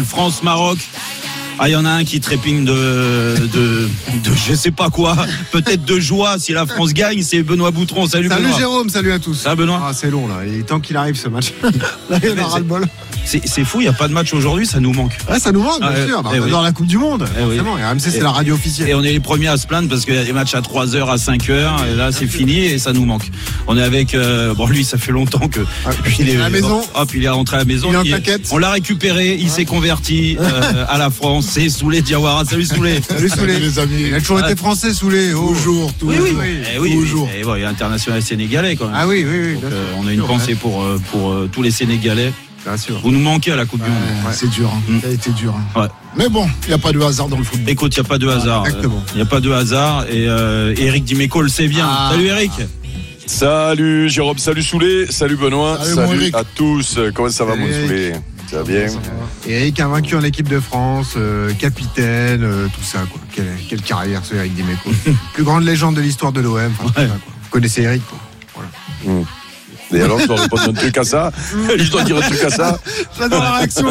France-Maroc. Ah, il y en a un qui trépigne de je sais pas quoi, peut-être de joie si la France gagne, c'est Benoît Boutron. Salut Benoît. Salut Jérôme, salut à tous. Ça Benoît. Ah, c'est long là, il est temps qu'il arrive ce match. Là, il y en aura le bol. C'est fou, il n'y a pas de match aujourd'hui, ça nous manque. Ouais, ça nous manque, bien sûr. Oui. Dans la Coupe du Monde, forcément. Et RMC, c'est la radio officielle. Et on est les premiers à se plaindre parce qu'il y a des matchs à 3h, à 5h, et là c'est fini et ça nous manque. On est avec, lui, ça fait longtemps que. Il est à la maison. Hop, il est rentré à la maison. On l'a récupéré, il s'est converti à la France. C'est Souley Diawara. Salut Souley. Salut Souley, les amis. Il a toujours été français, Souley. Toujours. Toujours. Et il est international sénégalais quand même. Ah oui. Donc, on a une pensée pour tous les Sénégalais. Bien sûr. Vous nous manquez à la Coupe du Monde. C'est dur, ça a été dur. Ouais. Mais bon, il n'y a pas de hasard dans le football. Écoute, il n'y a pas de hasard. Exactement. Il n'y a pas de hasard. Et Eric Dimeco le sait bien. Salut Eric. Salut Jérôme, salut Souley, salut Benoît, salut à tous. Comment ça va mon Souley? Ça va bien? Eric a vaincu en équipe de France, capitaine, tout ça quoi. Quelle carrière ce Eric Dimeco. Plus grande légende de l'histoire de l'OM. Tout ça, quoi. Vous connaissez Eric quoi. Voilà. Et alors, je dois répondre un truc à ça. Je dois dire un truc à ça. J'adore la réaction.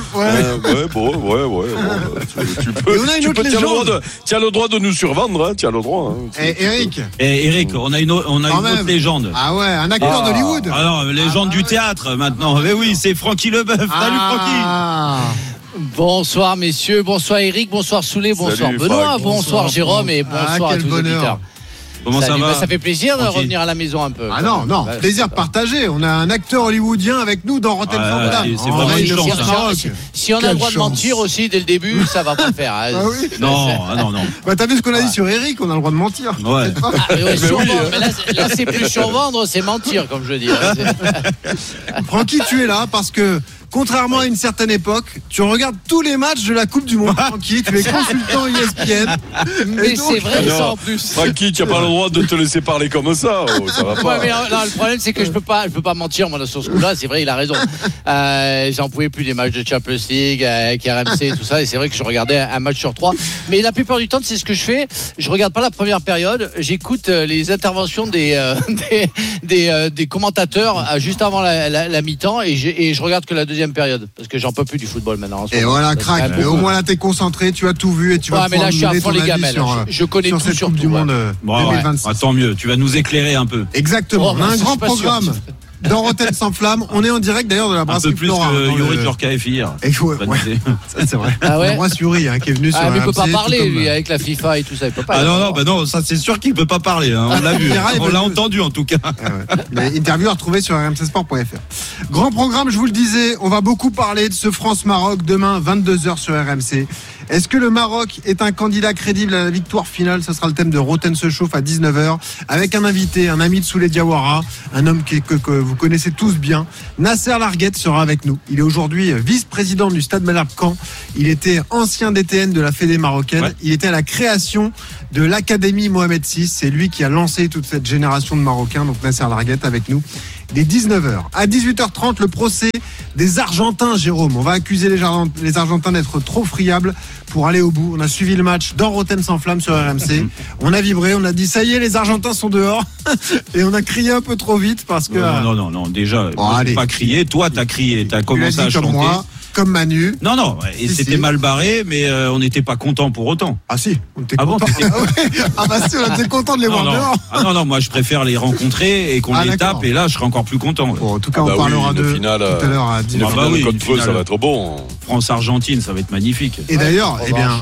Ouais. Tu as le droit de nous survendre, hein. Tu as le droit. Hein. Eric, on a une autre légende. Ah ouais, un acteur d'Hollywood. Alors, légende du théâtre maintenant. Mais oui, c'est Francky Leboeuf. Salut Francky. Bonsoir messieurs, bonsoir Eric, bonsoir Souley, bonsoir Benoît, bonsoir Jérôme et bonsoir à tous les auditeurs. Comment ça va? Ça fait plaisir de revenir à la maison un peu. Ah non, plaisir partagé. On a un acteur hollywoodien avec nous dans Rotten Flamme. C'est vraiment une chance. Si on a le droit de mentir aussi dès le début, ça va pas le faire. Ah oui. Non. Bah t'as vu ce qu'on a dit sur Eric, on a le droit de mentir. Ouais. Mais là c'est plus survendre, c'est mentir comme je dis. Francky, tu es là parce que contrairement à une certaine époque, tu regardes tous les matchs de la Coupe du Monde. Francky, tu es consultant ESPN. Mais c'est vrai ça en plus. Francky, tu n'as pas le droit de te laisser parler comme ça. Ça va pas. Ouais, mais non, le problème c'est que je peux pas mentir moi sur ce coup-là. C'est vrai, il a raison. J'en pouvais plus des matchs de Champions League, avec RMC, tout ça. Et c'est vrai que je regardais un match sur 3. Mais la plupart du temps, c'est ce que je fais. Je regarde pas la première période. J'écoute les interventions des commentateurs juste avant la mi-temps et je regarde que la deuxième période parce que j'en peux plus du football maintenant. Et voilà, crack. Mais au moins là, t'es concentré, tu as tout vu et tu vas pouvoir nous donner ton avis je connais sur tout cette Coupe du Monde 2026. Tant mieux, tu vas nous éclairer un peu. Exactement. On a un grand programme. Dans Rotten sans flamme, on est en direct d'ailleurs de la brasserie Flora. Un peu plus que Yuri Djorkaeff hier. Ça c'est vrai. Ah ouais. Moi Yuri qui est venu sur mais il peut pas RMC, parler lui avec la FIFA et tout ça, il peut pas. Non, ça c'est sûr qu'il peut pas parler. On l'a vu, on l'a entendu en tout cas. Interview à retrouver sur rmcsport.fr. Grand programme, je vous le disais, on va beaucoup parler de ce France-Maroc demain 22h sur RMC. Est-ce que le Maroc est un candidat crédible à la victoire finale? Ce sera le thème de Rotten se chauffe à 19h avec un invité, un ami de Souley Diawara, un homme que vous connaissez tous bien. Nasser Larguette sera avec nous. Il est aujourd'hui vice-président du Stade Malherbe Caen. Il était ancien DTN de la Fédé marocaine. Ouais. Il était à la création de l'Académie Mohamed VI. C'est lui qui a lancé toute cette génération de Marocains. Donc Nasser Larguette avec nous. Dès 19h. À 18h30, le procès des Argentins, Jérôme. On va accuser les Argentins d'être trop friables pour aller au bout. On a suivi le match dans Rotten sans flamme sur RMC. On a vibré, on a dit ça y est, les Argentins sont dehors. Et on a crié un peu trop vite parce que... Non, déjà, moi, j'ai pas crié. Toi, t'as crié, t'as commencé à chanter. Comme Manu. Non, et c'était mal barré, mais on n'était pas content pour autant. Ah si, on était content. Si, on était content de les voir dehors. Non, moi je préfère les rencontrer et qu'on les tape, et là je serai encore plus content. Bon, en tout cas, on parlera de finale tout à l'heure à 19h. Ça va être bon. France-Argentine, ça va être magnifique. Et d'ailleurs,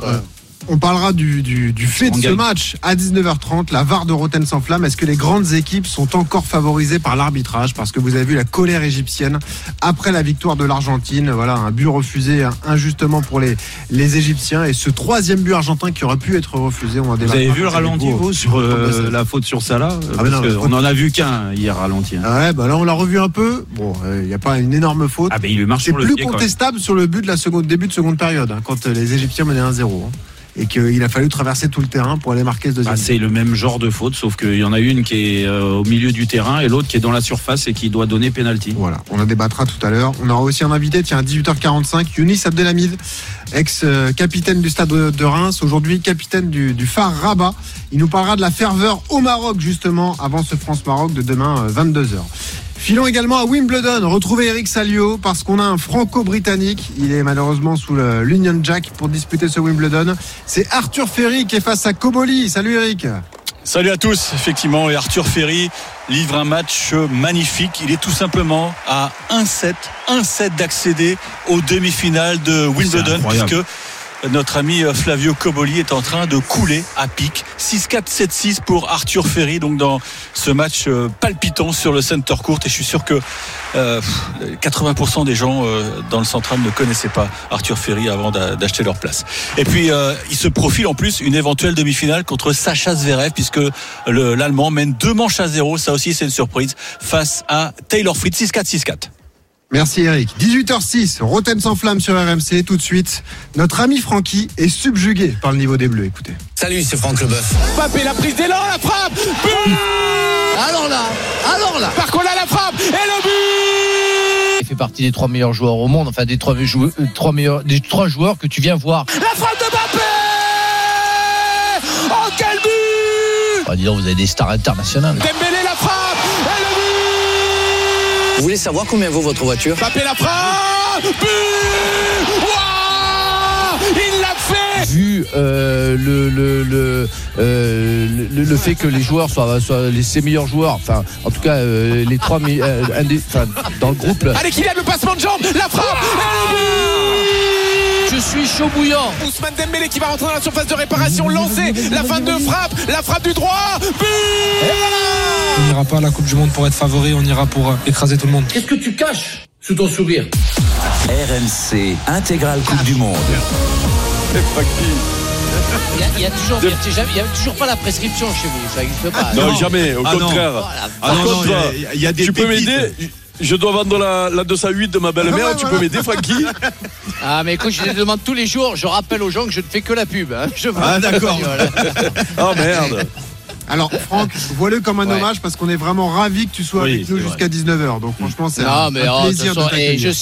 on parlera du fait de ce match à 19h30, la VAR de Rotten sans flamme. Est-ce que les grandes équipes sont encore favorisées par l'arbitrage? Parce que vous avez vu la colère égyptienne après la victoire de l'Argentine. Voilà, un but refusé injustement pour les Égyptiens. Et ce troisième but argentin qui aurait pu être refusé. Vous avez vu le ralenti, vous, sur la faute sur Salah? On en a vu qu'un hier ralenti. Ouais, là on l'a revu un peu. Bon, il n'y a pas une énorme faute. Il lui marche sur le pied. C'est plus contestable sur le but de début de seconde période, quand les Égyptiens menaient 1-0. Et qu'il a fallu traverser tout le terrain pour aller marquer ce deuxième. C'est le même genre de faute, sauf qu'il y en a une qui est au milieu du terrain et l'autre qui est dans la surface et qui doit donner pénalty. Voilà, on en débattra tout à l'heure. On aura aussi un invité, à 18h45, Younis Abdelhamid, ex-capitaine du Stade de Reims, aujourd'hui capitaine du Phare Rabat. Il nous parlera de la ferveur au Maroc, justement, avant ce France-Maroc de demain, 22h. Filons également à Wimbledon, retrouver Eric Salio parce qu'on a un franco-britannique. Il est malheureusement sous l'Union Jack pour disputer ce Wimbledon. C'est Arthur Ferry qui est face à Cobolli. Salut Eric. Salut à tous, effectivement, et Arthur Ferry livre un match magnifique. Il est tout simplement à 1-7 d'accéder aux demi-finales de Wimbledon, puisque notre ami Flavio Cobolli est en train de couler à pic. 6-4, 7-6 pour Arthur Ferry, donc dans ce match palpitant sur le center court. Et je suis sûr que 80% des gens dans le central ne connaissaient pas Arthur Ferry avant d'acheter leur place. Et puis il se profile en plus une éventuelle demi-finale contre Sacha Zverev, puisque l'Allemand mène 2-0. Ça aussi c'est une surprise face à Taylor Fritz. 6-4, 6-4. Merci Eric. 18h06, Rotem sans flamme sur RMC. Tout de suite, notre ami Francky est subjugué par le niveau des Bleus. Écoutez. Salut, c'est Franck Leboeuf. Mbappé, la prise d'élan, la frappe. But. Alors là. Barcola, la frappe et le but. Il fait partie des 3 meilleurs joueurs au monde, enfin des 3 joueurs que tu viens voir. La frappe de Mbappé. Oh quel but. Dis donc, vous avez des stars internationales. Dembélé, la frappe et le but. Vous voulez savoir combien vaut votre voiture? Mbappé, la frappe. But. Wow. Il l'a fait. Vu le fait que les joueurs soient ses meilleurs joueurs, enfin en tout cas les 3 dans le groupe. Allez Kylian, le passement de jambe, la frappe et le but. Je suis chaud bouillant. Ousmane Dembélé qui va rentrer dans la surface de réparation, lancer la fin de frappe, la frappe du droit, but. On n'ira pas à la Coupe du Monde pour être favori, on ira pour écraser tout le monde. Qu'est-ce que tu caches sous ton sourire? RMC Intégrale Coupe du Monde. Il y a toujours pas la prescription chez vous, ça n'existe pas. Non, jamais, au contraire. Il y a des tu peux m'aider? Je dois vendre la 208 de ma belle-mère, tu peux m'aider Francky? Ah mais écoute, je les demande tous les jours, je rappelle aux gens que je ne fais que la pub. D'accord. Oh merde. Alors Franck, vois-le comme un hommage parce qu'on est vraiment ravis que tu sois avec nous jusqu'à 19h. Donc franchement c'est un plaisir de t'accueillir. Je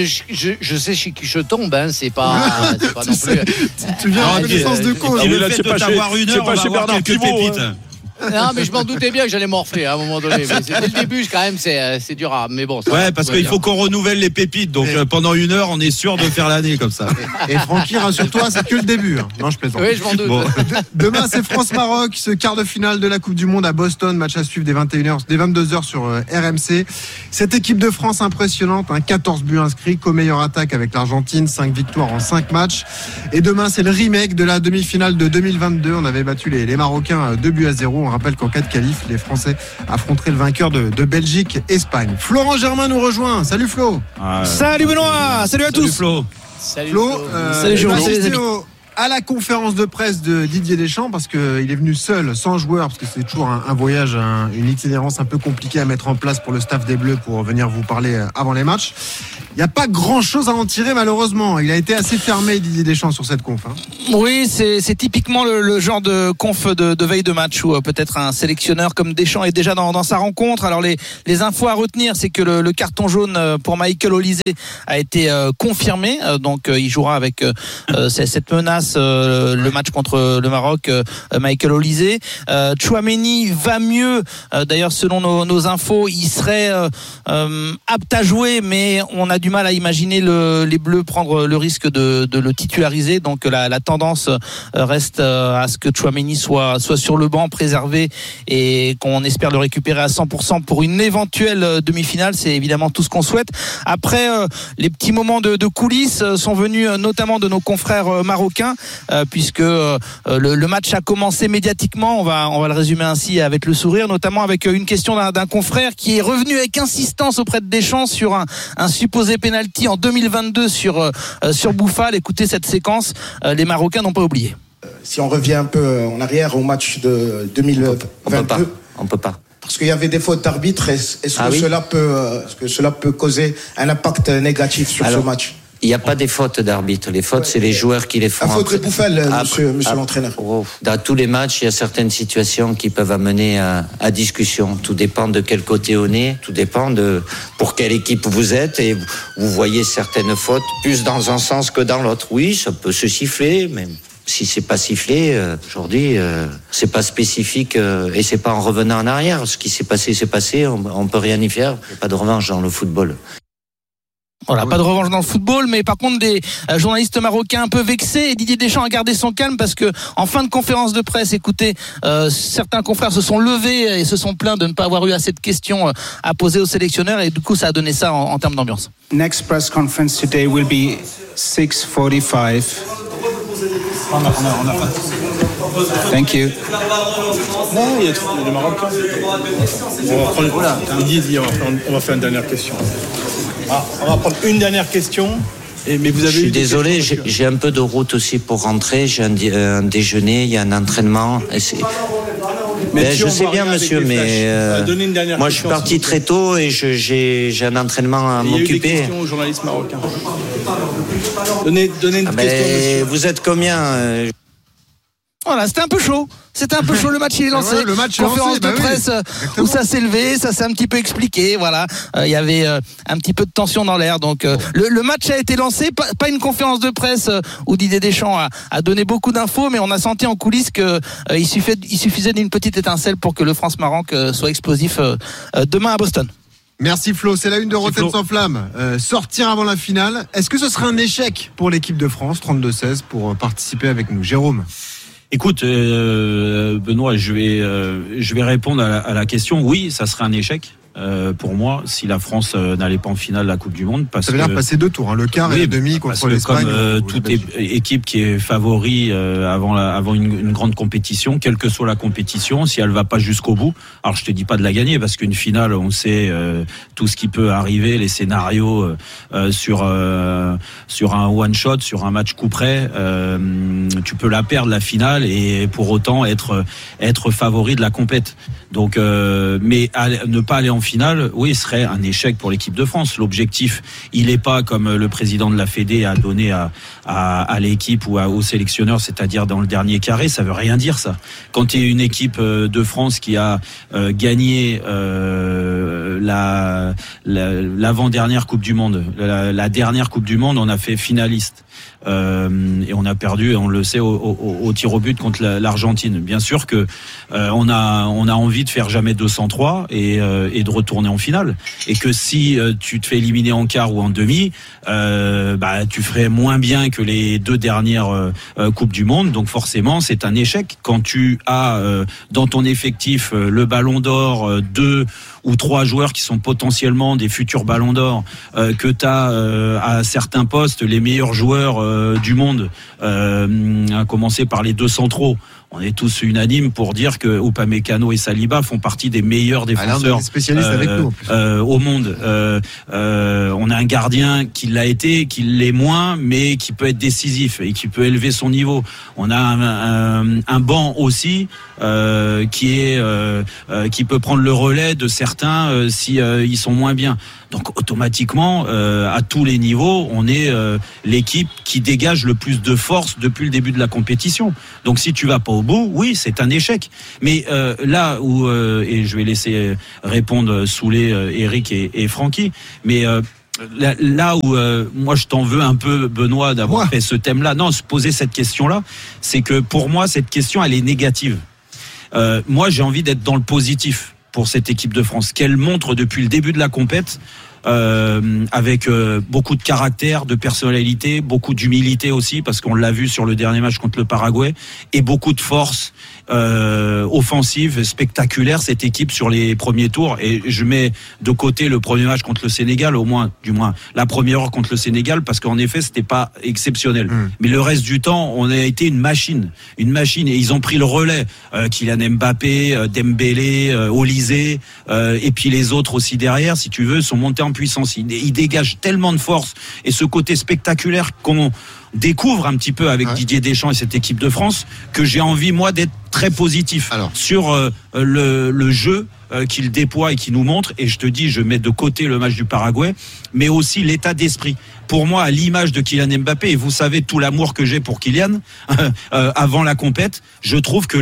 sais chez qui je tombe, hein, c'est pas non plus. Tu viens en connaissance de cause. Et le fait de t'avoir une heure, on va avoir quelques pépites. Non mais je m'en doutais bien que j'allais morfler à un moment donné. Mais dès le début quand même c'est dur mais bon. Ça parce qu'il faut qu'on renouvelle les pépites. Donc pendant une heure on est sûr de faire l'année comme ça. Et Francky, rassure-toi, c'est que le début. Non, je plaisante. Oui, je m'en doute. Bon. Demain c'est France-Maroc, ce quart de finale de la Coupe du Monde à Boston, match à suivre dès 22h sur RMC. Cette équipe de France impressionnante, 14 buts inscrits, co-meilleure attaque avec l'Argentine, 5 victoires en 5 matchs. Et demain c'est le remake de la demi-finale de 2022. On avait battu les Marocains 2-0. On rappelle qu'en cas de qualif, les Français affronteraient le vainqueur de Belgique-Espagne. Florent Germain nous rejoint. Salut Flo. Salut Benoît. Salut à tous. Flo. Salut Salut Jérôme. À la conférence de presse de Didier Deschamps parce qu'il est venu seul, sans joueur, parce que c'est toujours un voyage, une itinérance un peu compliquée à mettre en place pour le staff des Bleus pour venir vous parler avant les matchs. Il n'y a pas grand-chose à en tirer malheureusement. Il a été assez fermé Didier Deschamps sur cette conf. Oui, c'est typiquement le genre de conf de veille de match où peut-être un sélectionneur comme Deschamps est déjà dans sa rencontre. Alors les infos à retenir, c'est que le carton jaune pour Michael Olise a été confirmé. Donc il jouera avec cette menace le match contre le Maroc, Michael Olise. Tchouaméni va mieux. D'ailleurs, selon nos infos, il serait apte à jouer, mais on a du mal à imaginer les Bleus prendre le risque de le titulariser. Donc la tendance reste à ce que Tchouaméni soit sur le banc, préservé, et qu'on espère le récupérer à 100% pour une éventuelle demi-finale. C'est évidemment tout ce qu'on souhaite. Après, les petits moments de coulisses sont venus notamment de nos confrères marocains, puisque le match a commencé médiatiquement, on va le résumer ainsi avec le sourire, notamment avec une question d'un confrère qui est revenu avec insistance auprès de Deschamps sur un supposé penalty en 2022 sur Bouffal. Écoutez cette séquence, les Marocains n'ont pas oublié. Si on revient un peu en arrière au match de 2022, on peut pas. Parce qu'il y avait des fautes d'arbitre, est-ce que cela peut causer un impact négatif sur ce match? Il n'y a pas des fautes d'arbitre. Les fautes, c'est les joueurs qui les font. La faute de Bouffal, monsieur l'entraîneur. Dans tous les matchs, il y a certaines situations qui peuvent amener à discussion. Tout dépend de quel côté on est. Tout dépend de pour quelle équipe vous êtes. Et vous voyez certaines fautes plus dans un sens que dans l'autre. Oui, ça peut se siffler, mais Si c'est pas sifflé, aujourd'hui, c'est pas spécifique et c'est pas en revenant en arrière. Ce qui s'est passé, c'est passé. On peut rien y faire. Il n'y a pas de revanche dans le football. Voilà, pas de revanche dans le football, mais par contre des journalistes marocains un peu vexés, et Didier Deschamps a gardé son calme parce que en fin de conférence de presse, écoutez, certains confrères se sont levés et se sont plaints de ne pas avoir eu assez de questions à poser aux sélectionneurs, et du coup ça a donné ça en termes d'ambiance. Next press conference today will be 6:45. Thank you. Non, il y a des Marocains. On va faire une dernière question. On va prendre une dernière question. Mais vous avez je suis désolé, j'ai un peu de route aussi pour rentrer. J'ai un déjeuner, il y a un entraînement. Je sais bien, monsieur, mais moi je suis parti très tôt et j'ai un entraînement à m'occuper. Il y a eu des questions aux journalistes marocains. Donnez une question, monsieur. Vous êtes combien Voilà, c'était un peu chaud. Le match il est lancé. Ouais, le match conférence lancé, de presse où ça s'est levé, ça s'est un petit peu expliqué. Voilà, il y avait un petit peu de tension dans l'air. Donc le match a été lancé, pas une conférence de presse où Didier Deschamps a donné beaucoup d'infos, mais on a senti en coulisses que il suffisait d'une petite étincelle pour que le France-Maroc soit explosif demain à Boston. Merci Flo, c'est la une de Rotten sans flamme. Sortir avant la finale, est-ce que ce serait un échec pour l'équipe de France 32-16 pour participer avec nous? Jérôme? Écoute, Benoît, je vais répondre à la question. Oui, ça serait un échec pour moi si la France n'allait pas en finale de la Coupe du Monde. Ça veut dire passer 2 tours, le quart et la demi contre l'Espagne. Comme toute équipe qui est favori avant une grande compétition, quelle que soit la compétition, si elle va pas jusqu'au bout, alors je te dis pas de la gagner parce qu'une finale, on sait tout ce qui peut arriver, les scénarios sur un one shot, sur un match coup près, tu peux la perdre la finale et pour autant être favori de la compète. Donc, mais ne pas aller en finale, oui, serait un échec pour l'équipe de France. L'objectif, il n'est pas comme le président de la Fédé a donné à l'équipe ou aux sélectionneurs, c'est-à-dire dans le dernier carré. Ça veut rien dire ça. Quand tu es une équipe de France qui a gagné l'avant-dernière Coupe du Monde, la dernière Coupe du Monde, on a fait finaliste. Et on a perdu, on le sait, au tir au but contre l'Argentine. Bien sûr que on a envie de faire jamais 203 et de retourner en finale. Et que si tu te fais éliminer en quart ou en demi, tu ferais moins bien que les 2 dernières Coupes du Monde. Donc forcément, c'est un échec. Quand tu as dans ton effectif le Ballon d'Or 2 ou 3 joueurs qui sont potentiellement des futurs Ballons d'Or, que tu as à certains postes les meilleurs joueurs du monde, à commencer par les 2 centraux. On est tous unanimes pour dire que Upamecano et Saliba font partie des meilleurs défenseurs avec nous, au monde. On a un gardien qui l'a été, qui l'est moins, mais qui peut être décisif et qui peut élever son niveau. On a un banc aussi qui peut prendre le relais de certains si ils sont moins bien. Donc automatiquement, à tous les niveaux, on est l'équipe qui dégage le plus de force depuis le début de la compétition. Donc si tu vas pas au bout, oui, c'est un échec. Mais là où, et je vais laisser répondre Soulé, Eric et Francky, mais là où moi je t'en veux un peu, Benoît, d'avoir fait ce thème-là, non, se poser cette question-là, c'est que pour moi, cette question, elle est négative. Moi, j'ai envie d'être dans le positif pour cette équipe de France, qu'elle montre depuis le début de la compète, avec beaucoup de caractère, de personnalité, beaucoup d'humilité aussi, parce qu'on l'a vu sur le dernier match contre le Paraguay, et beaucoup de force offensive, spectaculaire, cette équipe sur les premiers tours. Et je mets de côté le premier match contre le Sénégal, du moins la première heure contre le Sénégal, parce qu'en effet c'était pas exceptionnel. Mais le reste du temps, on a été une machine, et ils ont pris le relais. Kylian Mbappé, Dembélé, Olysée, et puis les autres aussi derrière, si tu veux, sont montés en puissance. Ils dégagent tellement de force et ce côté spectaculaire qu'on découvre un petit peu avec Didier Deschamps et cette équipe de France, que j'ai envie moi d'être très positif sur le jeu qu'il déploie et qu'il nous montre. Et je te dis, je mets de côté le match du Paraguay, mais aussi l'état d'esprit. Pour moi, à l'image de Kylian Mbappé, et vous savez tout l'amour que j'ai pour Kylian avant la compète, je trouve que là,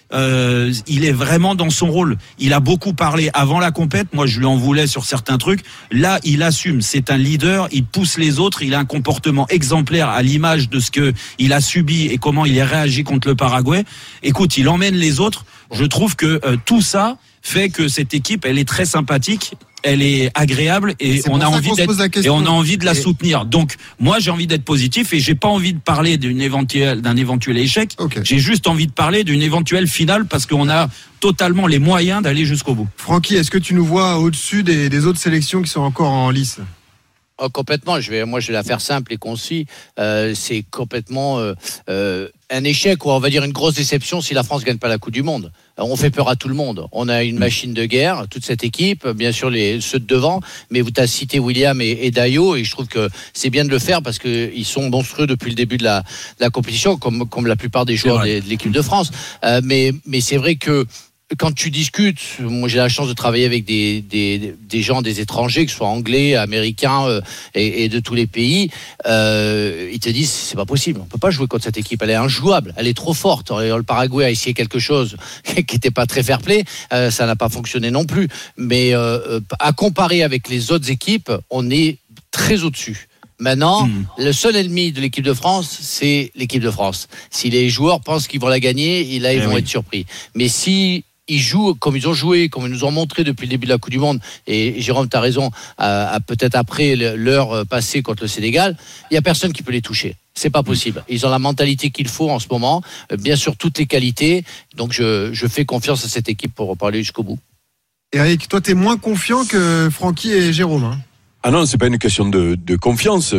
il est vraiment dans son rôle. Il a beaucoup parlé avant la compète. Moi, je lui en voulais sur certains trucs. Là, il assume. C'est un leader. Il pousse les autres. Il a un comportement exemplaire à l'image de ce que il a subi et comment il a réagi contre le Paraguay. Écoute, il emmène les autres. Je trouve que tout ça fait que cette équipe, elle est très sympathique. Elle est agréable et on a envie de la soutenir. Donc, moi, j'ai envie d'être positif et j'ai pas envie de parler d'un éventuel échec. Okay. J'ai juste envie de parler d'une éventuelle finale parce qu'on a totalement les moyens d'aller jusqu'au bout. Francky, est-ce que tu nous vois au-dessus des autres sélections qui sont encore en lice? Oh, complètement. Je vais la faire simple et concis. C'est complètement un échec ou on va dire une grosse déception si la France gagne pas la Coupe du Monde. On fait peur à tout le monde. On a une machine de guerre, toute cette équipe, bien sûr ceux de devant, mais vous t'as cité William et Dayo et je trouve que c'est bien de le faire parce que ils sont monstrueux depuis le début de la compétition, comme la plupart des joueurs de l'équipe de France. Mais c'est vrai que quand tu discutes, moi j'ai la chance de travailler avec des gens, des étrangers, que ce soit anglais, américains et de tous les pays, ils te disent c'est pas possible, on peut pas jouer contre cette équipe, elle est injouable, elle est trop forte. Le Paraguay a essayé quelque chose qui n'était pas très fair-play, ça n'a pas fonctionné non plus, mais à comparer avec les autres équipes, on est très au-dessus. Maintenant, le seul ennemi de l'équipe de France, c'est l'équipe de France. Si les joueurs pensent qu'ils vont la gagner, là ils vont être surpris. Mais si ils jouent comme ils ont joué, comme ils nous ont montré depuis le début de la Coupe du Monde, et Jérôme, tu as raison, peut-être après l'heure passée contre le Sénégal, il n'y a personne qui peut les toucher. C'est pas possible. Ils ont la mentalité qu'il faut en ce moment, bien sûr toutes les qualités, donc je fais confiance à cette équipe pour parler jusqu'au bout. Eric, toi tu es moins confiant que Francky et Jérôme, hein? Ah non, c'est pas une question de confiance.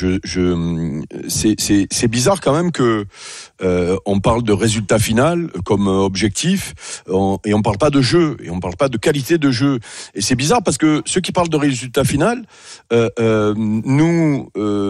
C'est bizarre quand même que on parle de résultat final comme objectif et on parle pas de jeu et on parle pas de qualité de jeu. Et c'est bizarre parce que ceux qui parlent de résultat final nous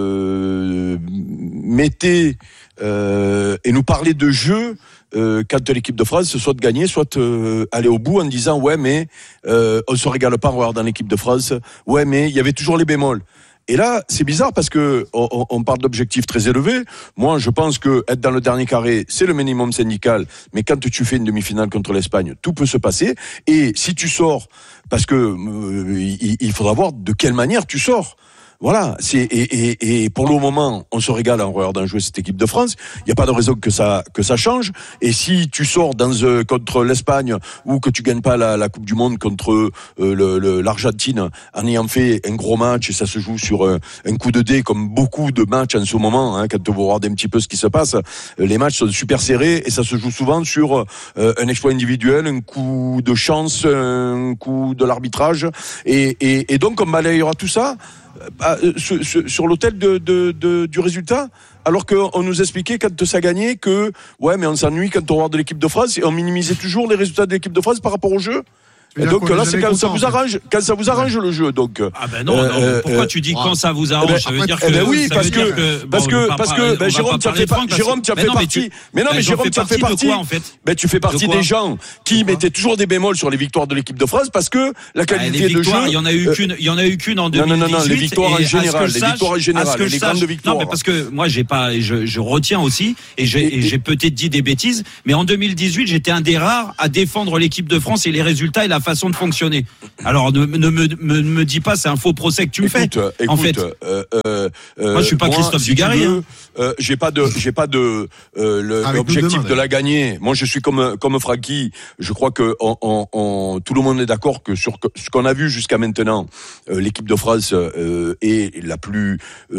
mettaient et nous parlaient de jeu. Quand l'équipe de France soit de gagner, soit aller au bout en disant ouais mais on se régale pas en regardant l'équipe de France, ouais mais il y avait toujours les bémols. Et là c'est bizarre parce que on parle d'objectifs très élevés. Moi je pense que être dans le dernier carré c'est le minimum syndical, mais quand tu fais une demi-finale contre l'Espagne tout peut se passer. Et si tu sors, parce que il faudra voir de quelle manière tu sors. Voilà, et pour le moment, on se régale en regardant jouer cette équipe de France. Il n'y a pas de raison que ça change. Et si tu sors contre l'Espagne ou que tu gagnes pas la Coupe du Monde contre l'Argentine en ayant fait un gros match et ça se joue sur un coup de dé comme beaucoup de matchs en ce moment, hein, quand vous regardez un petit peu ce qui se passe, les matchs sont super serrés et ça se joue souvent sur un exploit individuel, un coup de chance, un coup de l'arbitrage et donc on balayera tout ça sur l'autel du résultat, alors qu'on nous expliquait quand ça gagnait que ouais mais on s'ennuie quand on regarde l'équipe de France et on minimisait toujours les résultats de l'équipe de France par rapport au jeu. Et donc là c'est quand ça vous arrange, le jeu. Donc ah ben non, pourquoi tu dis quand ça vous arrange? Ça veut dire que oui, parce que Jérôme tu as fait partie. Mais non, mais Jérôme tu as fait partie. Mais tu fais partie des gens qui mettaient toujours des bémols sur les victoires de l'équipe de France parce que la qualité de jeu. Il y en a eu qu'une en 2018. Non, les victoires en général, les grandes victoires. Non, mais parce que moi je retiens aussi et j'ai peut-être dit des bêtises, mais en 2018 j'étais un des rares à défendre l'équipe de France et les résultats et la façon de fonctionner. Alors ne me dis pas c'est un faux procès que tu me fais. En fait, moi je suis pas Christophe Dugarry. J'ai pas l'objectif de la gagner. Moi je suis comme Francky. Je crois que tout le monde est d'accord que sur ce qu'on a vu jusqu'à maintenant, l'équipe de France est la plus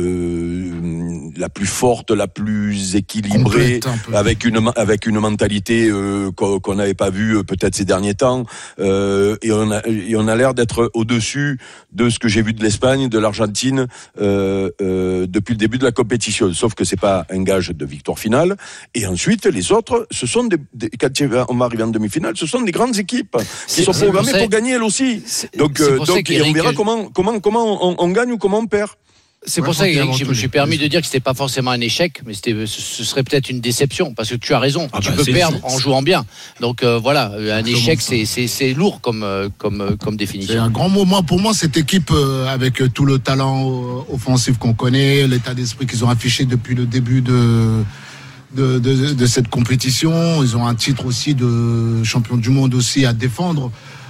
forte, la plus équilibrée, avec une mentalité qu'on n'avait pas vue peut-être ces derniers temps. Et on a l'air d'être au-dessus de ce que j'ai vu de l'Espagne, de l'Argentine depuis le début de la compétition. Sauf que c'est pas un gage de victoire finale. Et ensuite, les autres, ce sont quand on va arriver en demi-finale, ce sont des grandes équipes qui sont programmées pour gagner elles aussi. Donc et on verra comment on gagne ou comment on perd. C'est pour ça que je me suis permis de dire que c'était pas forcément un échec, mais ce serait peut-être une déception, parce que tu as raison, tu peux perdre en jouant bien. Donc voilà, un échec c'est lourd comme définition. C'est un grand moment pour moi cette équipe avec tout le talent offensif qu'on connaît, l'état d'esprit qu'ils ont affiché depuis le début de de cette compétition. Ils ont un titre aussi de champion du monde aussi à défendre.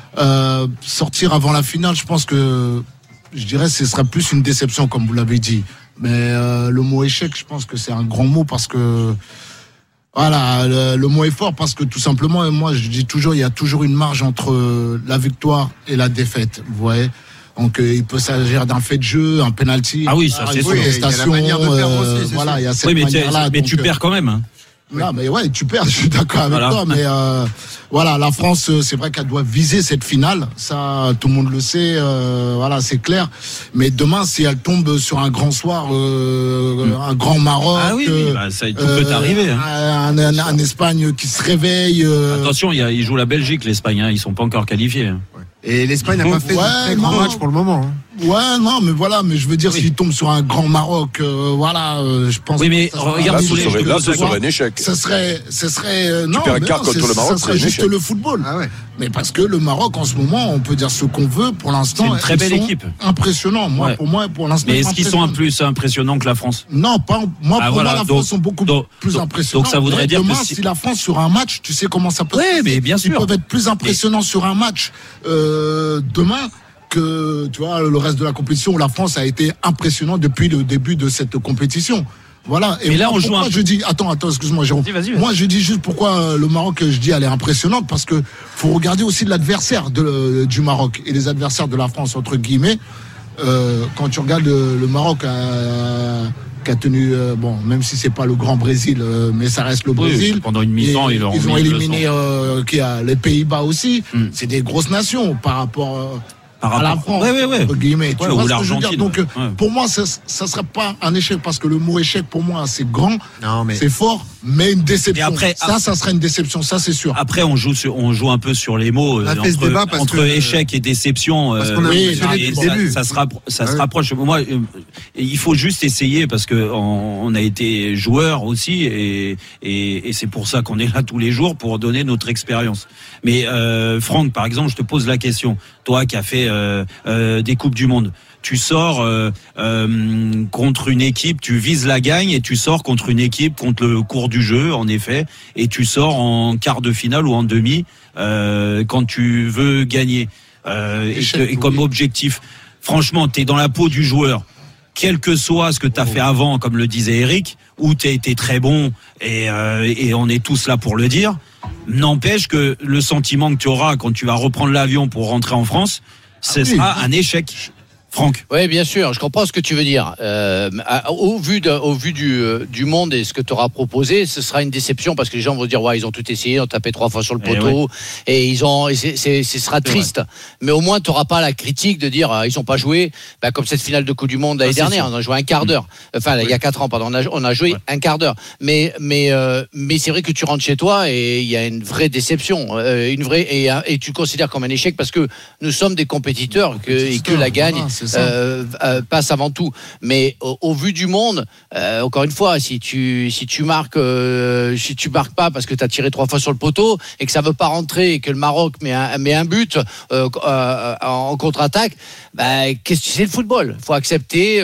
Sortir avant la finale, je pense que je dirais ce serait plus une déception, comme vous l'avez dit. Mais le mot échec, je pense que c'est un grand mot parce que voilà, le mot est fort parce que tout simplement, moi je dis toujours, il y a toujours une marge entre la victoire et la défaite. Vous voyez. Donc il peut s'agir d'un fait de jeu, un penalty. Ah oui, ça c'est sûr. Il y a la manière de perdre aussi. Voilà, il y a cette oui, manière-là. Mais tu perds quand même. Hein. Non, mais ouais, tu perds, je suis d'accord avec toi, mais voilà, la France, c'est vrai qu'elle doit viser cette finale, ça, tout le monde le sait, voilà, c'est clair. Mais demain, si elle tombe sur un grand soir, un grand Maroc, ça, tout peut arriver. Hein. Un Espagne qui se réveille. Attention, il joue la Belgique, l'Espagne, hein, ils sont pas encore qualifiés. Hein. Et l'Espagne n'a pas fait de très grand match pour le moment. Hein. Ouais, non, mais voilà, mais je veux dire, s'il tombe sur un grand Maroc, voilà, je pense. Oui, mais regarde, là, ce serait un échec. Ce serait, non, tu perds un quart contre le Maroc, ça serait juste le football. Ah ouais. Mais parce que le Maroc, en ce moment, on peut dire ce qu'on veut, pour l'instant, c'est une très belle équipe. Impressionnant. Pour moi, pour l'instant. Mais est-ce qu'ils sont plus impressionnants que la France? Non, pas. Moi, pour moi, la France sont beaucoup plus impressionnants. Donc ça voudrait dire demain, que si la France sur un match, tu sais comment ça peut. Ouais, mais bien sûr. Ils peuvent être plus impressionnants sur un match demain que, tu vois, le reste de la compétition où la France a été impressionnante depuis le début de cette compétition. Voilà. Et mais là, on joue je dis, attends, excuse-moi, Jérôme. Vas-y. Moi, je dis juste pourquoi le Maroc, je dis, elle est impressionnante parce que faut regarder aussi l'adversaire du Maroc et les adversaires de la France, entre guillemets. Quand tu regardes le Maroc qui a tenu, bon, même si c'est pas le grand Brésil, mais ça reste le Brésil. Pendant une mi-temps, ils ont éliminé les Pays-Bas aussi. C'est des grosses nations par rapport à la France, entre guillemets. Tu vois ce que je veux dire ? Donc, pour moi, ça serait pas un échec parce que le mot échec, pour moi, c'est grand, c'est fort, mais une déception. Après, ça serait une déception, ça c'est sûr. Après, on joue un peu sur les mots entre échec et déception. Parce qu'on a début. Ça se rapproche. Moi, il faut juste essayer parce que on a été joueur aussi et c'est pour ça qu'on est là tous les jours pour donner notre expérience. Mais Franck, par exemple, je te pose la question. Toi qui as fait des Coupes du Monde, tu sors contre une équipe, tu vises la gagne et tu sors contre une équipe contre le cours du jeu, en effet, et tu sors en quart de finale ou en demi quand tu veux gagner. Et comme objectif, franchement, tu es dans la peau du joueur. Quel que soit ce que tu as fait avant, comme le disait Eric, où tu as été très bon, et on est tous là pour le dire, n'empêche que le sentiment que tu auras quand tu vas reprendre l'avion pour rentrer en France, ce sera un échec. Franck. Oui, bien sûr, je comprends ce que tu veux dire. Au vu du monde et ce que tu auras proposé, ce sera une déception parce que les gens vont dire ouais, ils ont tout essayé, ils ont tapé 3 fois sur le poteau et ce sera triste. Mais au moins tu n'auras pas la critique de dire ils n'ont pas joué, comme cette finale de Coupe du Monde l'année dernière, on a joué un quart d'heure. Enfin, il y a 4 ans, pardon, on a joué un quart d'heure. Mais c'est vrai que tu rentres chez toi et il y a une vraie déception, et tu considères comme un échec parce que nous sommes des compétiteurs et que la gagne passe avant tout. Mais au vu du monde, encore une fois, si tu marques pas parce que tu as tiré 3 fois sur le poteau et que ça veut pas rentrer et que le Maroc met un but en contre-attaque, c'est le football. Faut accepter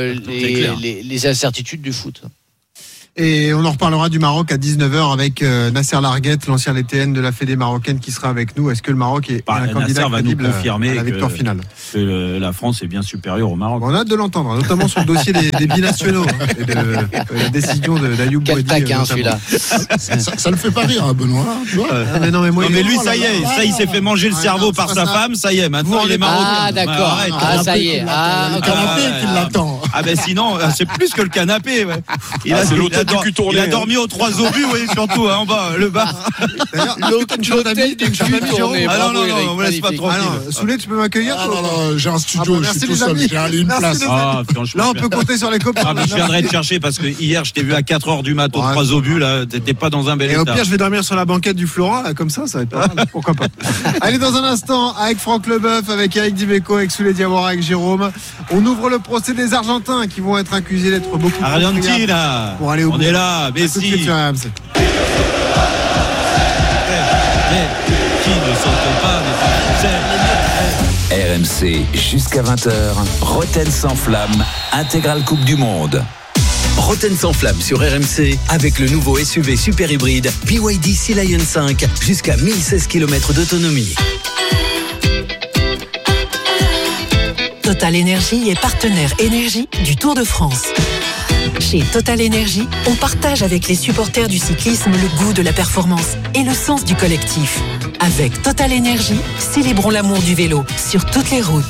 les incertitudes du foot. Et on en reparlera du Maroc à 19h avec Nasser Larguette, l'ancien LTN de la Fédé marocaine qui sera avec nous. Est-ce que le Maroc est un candidat crédible à la victoire finale ? Que la France est bien supérieure au Maroc. On a hâte de l'entendre, notamment sur le dossier des binationaux et de la décision d'Ayoub Boadi. Quel taquin celui-là. Ça ne fait pas rire, Benoît. Tu vois mais lui, ça y est, il s'est fait manger le cerveau par sa femme, ça y est, maintenant il est marocain. Ah d'accord, ça y est. Le canapé qui l'attend. Ah ben sinon, c'est plus que le canapé. Il a dormi aux 3 obus, oui, surtout en bas, le bas. L'hôtel du tourné. Ah non, on me laisse pas trop. Soulé, tu peux m'accueillir ? Non, j'ai un studio, je suis tout seul, j'ai une place. Là, on peut compter sur les copains. Je viendrai te chercher parce que hier, je t'ai vu à 4h du matin aux 3 obus, là, t'étais pas dans un bel état. Et au pire, je vais dormir sur la banquette du Flora, là, comme ça va être pas mal. Pourquoi pas. Allez, dans un instant, avec Franck Leboeuf, avec Eric Dimeco, avec Soulé Diawara, avec Jérôme, on ouvre le procès des Argentins qui vont être accusés d'être beaucoup trop Argentina, pour aller au bout. On est là, Messi. Qui ne saute pas n'est pas RMC jusqu'à 20h, Roten sans flamme, intégrale Coupe du Monde. Rotten sans flamme sur RMC avec le nouveau SUV super hybride BYD Sea Lion 5 jusqu'à 1016 km d'autonomie. Total Énergie est partenaire énergie du Tour de France. Chez Total Énergie, on partage avec les supporters du cyclisme le goût de la performance et le sens du collectif. Avec Total Énergie, célébrons l'amour du vélo sur toutes les routes.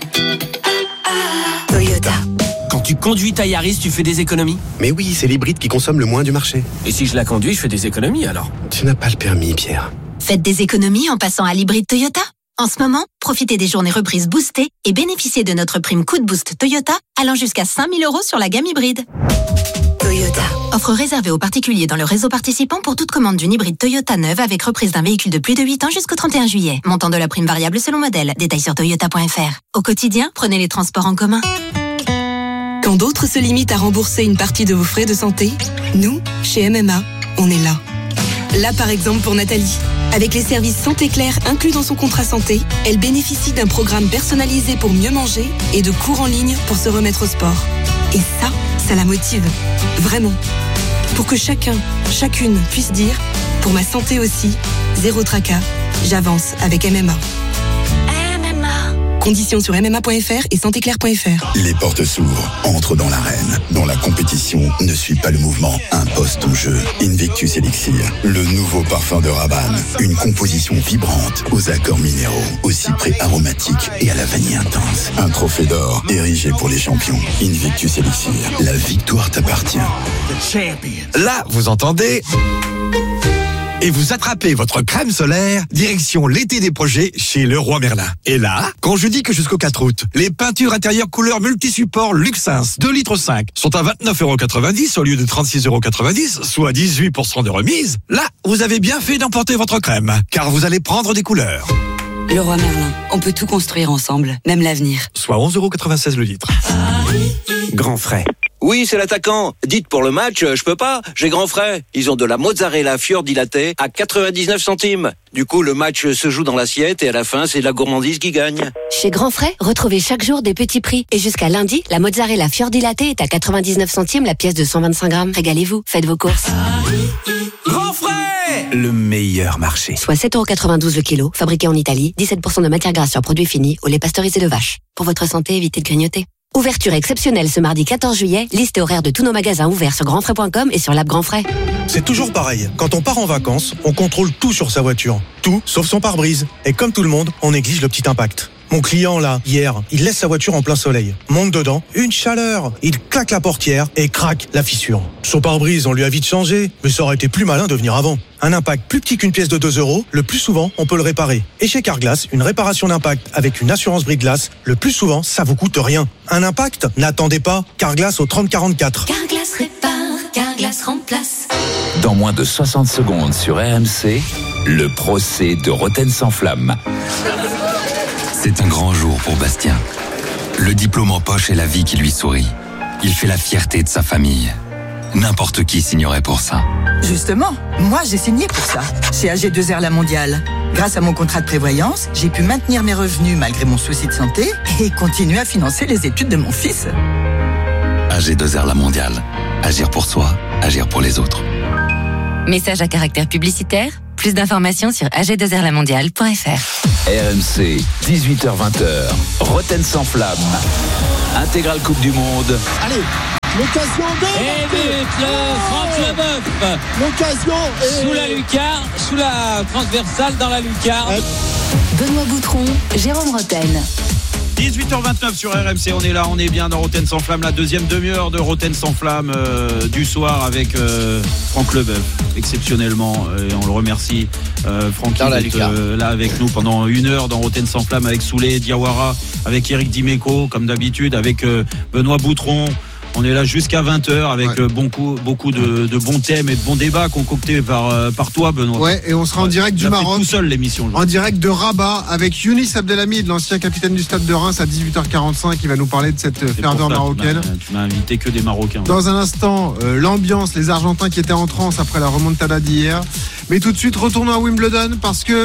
Toyota. Quand tu conduis ta Yaris, tu fais des économies ? Mais oui, c'est l'hybride qui consomme le moins du marché. Et si je la conduis, je fais des économies alors ? Tu n'as pas le permis, Pierre. Faites des économies en passant à l'hybride Toyota. En ce moment, profitez des journées reprises boostées et bénéficiez de notre prime coup de boost Toyota allant jusqu'à 5 000 € sur la gamme hybride. Toyota. Offre réservée aux particuliers dans le réseau participant pour toute commande d'une hybride Toyota neuve avec reprise d'un véhicule de plus de 8 ans jusqu'au 31 juillet. Montant de la prime variable selon modèle. Détails sur toyota.fr. Au quotidien, prenez les transports en commun. Quand d'autres se limitent à rembourser une partie de vos frais de santé, nous, chez MMA, on est là. Là, par exemple, pour Nathalie. Avec les services Santé Claire inclus dans son contrat santé, elle bénéficie d'un programme personnalisé pour mieux manger et de cours en ligne pour se remettre au sport. Et ça la motive. Vraiment. Pour que chacun, chacune puisse dire, pour ma santé aussi, zéro tracas, j'avance avec MMA. Conditions sur MMA.fr et santéclair.fr. Les portes s'ouvrent, entre dans l'arène. Dans la compétition, ne suit pas le mouvement, impose ton jeu. Invictus Elixir, le nouveau parfum de Rabanne. Une composition vibrante, aux accords minéraux, aux cyprès aromatiques et à la vanille intense. Un trophée d'or, érigé pour les champions. Invictus Elixir, la victoire t'appartient. Là, vous entendez... Et vous attrapez votre crème solaire, direction l'été des projets chez Leroy Merlin. Et là, quand je dis que jusqu'au 4 août, les peintures intérieures couleur multi-support Luxins 2,5 litres sont à 29,90 € au lieu de 36,90 €, soit 18% de remise, là, vous avez bien fait d'emporter votre crème, car vous allez prendre des couleurs. Leroy Merlin, on peut tout construire ensemble, même l'avenir. Soit 11,96 € le litre. Grand frais. Oui, c'est l'attaquant. Dites pour le match, je peux pas, j'ai grand frais. Ils ont de la mozzarella fior di latte à 99 centimes. Du coup, le match se joue dans l'assiette et à la fin, c'est la gourmandise qui gagne. Chez Grand Frais, retrouvez chaque jour des petits prix. Et jusqu'à lundi, la mozzarella fior di latte est à 99 centimes la pièce de 125 grammes. Régalez-vous, faites vos courses. Grand Frais, le meilleur marché. Soit 7,92 € le kilo, fabriqué en Italie, 17% de matière grasse sur produits finis, au lait pasteurisé de vache. Pour votre santé, évitez de grignoter. Ouverture exceptionnelle ce mardi 14 juillet, liste et horaire de tous nos magasins ouverts sur grandfrais.com et sur l'app Grand Frais. C'est toujours pareil, quand on part en vacances, on contrôle tout sur sa voiture. Tout, sauf son pare-brise. Et comme tout le monde, on néglige le petit impact. Mon client là, hier, il laisse sa voiture en plein soleil. Monte dedans, une chaleur. Il claque la portière et craque la fissure. Son pare-brise, on lui a vite changé, mais ça aurait été plus malin de venir avant. Un impact plus petit qu'une pièce de 2 €, le plus souvent, on peut le réparer. Et chez Carglass, une réparation d'impact avec une assurance brise-glace, le plus souvent, ça vous coûte rien. Un impact ? N'attendez pas, Carglass au 3044. Carglass répare, Carglass remplace. Dans moins de 60 secondes sur RMC, le procès de Rotten sans flamme. C'est un grand jour pour Bastien. Le diplôme en poche et la vie qui lui sourit. Il fait la fierté de sa famille. N'importe qui signerait pour ça. Justement, moi j'ai signé pour ça, chez AG2R La Mondiale. Grâce à mon contrat de prévoyance, j'ai pu maintenir mes revenus malgré mon souci de santé et continuer à financer les études de mon fils. AG2R La Mondiale. Agir pour soi, agir pour les autres. Message à caractère publicitaire. Plus d'informations sur ag2rlamondiale.fr. RMC, 18h-20h. Rotten sans flamme. Intégrale Coupe du Monde. Allez, l'occasion de... Et but, Franck Leboeuf. L'occasion est... Sous la lucarne, sous la transversale dans la lucarne. Benoît Boutron, Jérôme Rotten. 18h29 sur RMC, on est là, on est bien dans Rotten sans flamme, la deuxième demi-heure de Rotten sans flamme du soir avec Franck Leboeuf, exceptionnellement, et on le remercie. Franck est là avec nous pendant une heure dans Rotten sans flamme avec Souley Diawara, avec Eric Dimeco comme d'habitude, avec Benoît Boutron. On est là jusqu'à 20h avec beaucoup de bons thèmes et de bons débats concoctés par toi, Benoît. Ouais, et on sera en direct du Maroc. Tout seul l'émission. En direct de Rabat avec Younis Abdelhamid, l'ancien capitaine du Stade de Reims à 18h45. Il va nous parler de cette ferveur marocaine. Tu m'as invité que des Marocains. Dans un instant, l'ambiance, les Argentins qui étaient en transe après la remontada d'hier. Mais tout de suite, retournons à Wimbledon parce que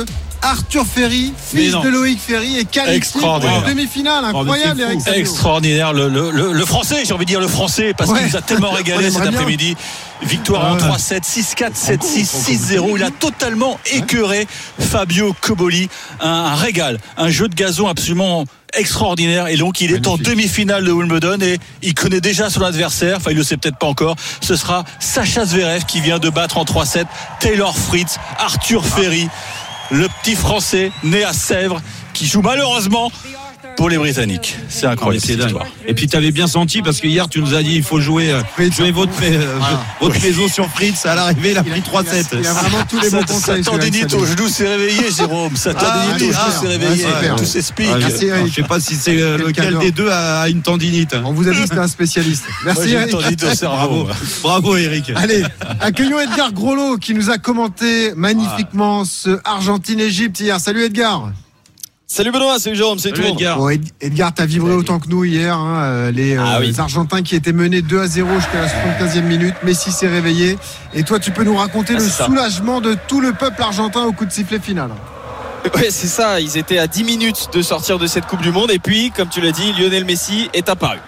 Arthur Ferry, fils de Loïc Ferry, est qualifié pour la demi-finale. Incroyable, Eric Salio. Extraordinaire. Le français, j'ai envie de dire le français, parce qu'il nous a tellement régalé cet après-midi. Victoire en 3-7, 6-4, 7-6, 6-0. Il a totalement écœuré Fabio Cobolli. Un régal, un jeu de gazon absolument extraordinaire. Et donc il est en demi-finale de Wimbledon et il connaît déjà son adversaire. Enfin, il le sait peut-être pas encore. Ce sera Sacha Zverev qui vient de battre en 3-7 Taylor Fritz, Arthur Ferry, le petit français né à Sèvres qui joue malheureusement pour les Britanniques. C'est incroyable, cette histoire. Et puis tu avais bien senti, parce que hier tu nous as dit il faut jouer votre maison sur Fritz. À l'arrivée il a pris 3-7. Il y a vraiment tous les bons conseils. Ça tendinite au genou s'est réveillé, Jérôme. Ça tendinite au genou s'est réveillé. Tout s'explique. Je sais pas si c'est lequel des deux a une tendinite. On vous a dit que c'était un spécialiste. Merci Eric. Bravo Eric. Allez, accueillons Edgar Grolot qui nous a commenté magnifiquement ce Argentine-Égypte hier. Salut Edgar. Salut Benoît, salut Jérôme, c'est tout. Edgar, t'as vibré autant que nous hier. Les Argentins qui étaient menés 2-0 jusqu'à la 75e minute. Messi s'est réveillé. Et toi, tu peux nous raconter le soulagement de tout le peuple argentin au coup de sifflet final. Ouais, c'est ça. Ils étaient à 10 minutes de sortir de cette Coupe du Monde. Et puis, comme tu l'as dit, Lionel Messi est apparu.